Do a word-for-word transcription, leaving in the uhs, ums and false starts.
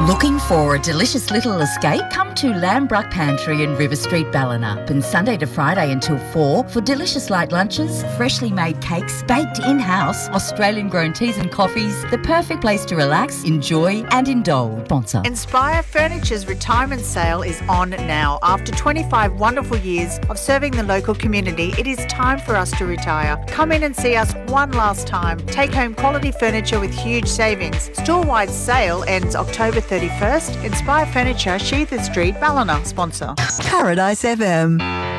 Looking for a delicious little escape? Come to Lambruck Pantry in River Street, Ballina. Open Sunday to Friday until four for delicious light lunches, freshly made cakes, baked in-house, Australian-grown teas and coffees. The perfect place to relax, enjoy and indulge. Sponsor. Inspire Furniture's retirement sale is on now. After twenty-five wonderful years of serving the local community, it is time for us to retire. Come in and see us one last time. Take home quality furniture with huge savings. Store-wide sale ends October thirty-first. Inspire Furniture, Sheether Street, Ballina. Sponsor. Paradise F M.